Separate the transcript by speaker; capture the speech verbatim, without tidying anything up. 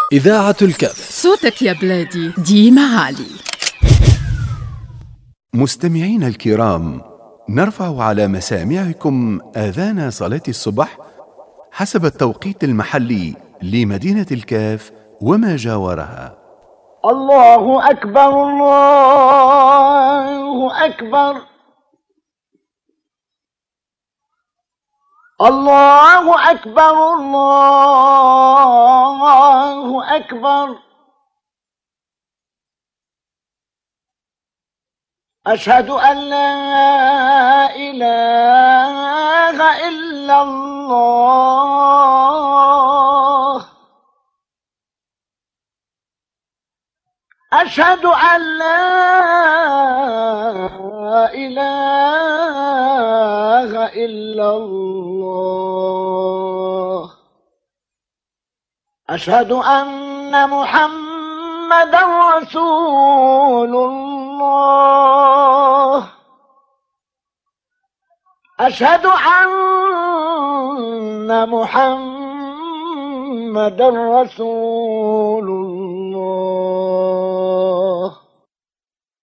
Speaker 1: إذاعة الكف.
Speaker 2: صوتك يا بلادي ديما عالي.
Speaker 3: مستمعينا الكرام، نرفع على مسامعكم آذان صلاة الصبح حسب التوقيت المحلي لمدينة الكاف وما جاورها.
Speaker 4: الله أكبر، الله أكبر، الله أكبر، الله أكبر. أشهد أن لا إله إلا الله، أشهد أن لا إله إلا الله، أشهد أن محمدا رسول الله، أشهد أن محمدا رسول الله.